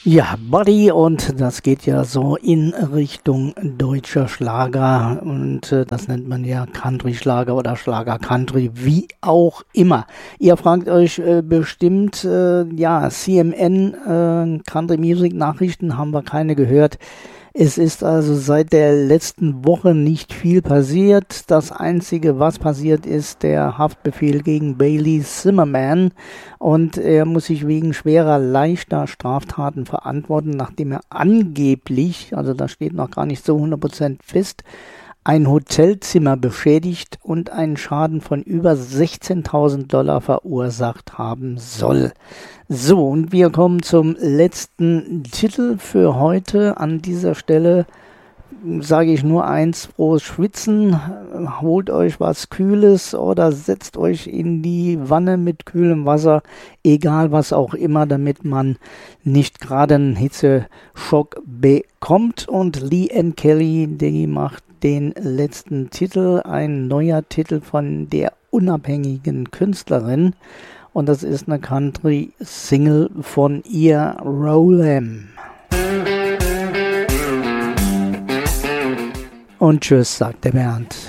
Ja, Buddy, und das geht ja so in Richtung deutscher Schlager und das nennt man ja Country-Schlager oder Schlager-Country, wie auch immer. Ihr fragt euch bestimmt, ja, CNN, Country-Music-Nachrichten haben wir keine gehört. Es ist also seit der letzten Woche nicht viel passiert. Das Einzige, was passiert ist, der Haftbefehl gegen Bailey Zimmerman. Und er muss sich wegen schwerer, leichter Straftaten verantworten, nachdem er angeblich, also das steht noch gar nicht so 100% fest, ein Hotelzimmer beschädigt und einen Schaden von über $16.000 verursacht haben soll. So, und wir kommen zum letzten Titel für heute. An dieser Stelle sage ich nur eins: frohes Schwitzen, holt euch was Kühles oder setzt euch in die Wanne mit kühlem Wasser, egal was auch immer, damit man nicht gerade einen Hitzeschock bekommt. Und Leanne Kelly, die macht den letzten Titel, ein neuer Titel von der unabhängigen Künstlerin. Und das ist eine Country-Single von ihr, Roll 'Em. Und tschüss, sagt der Bernd.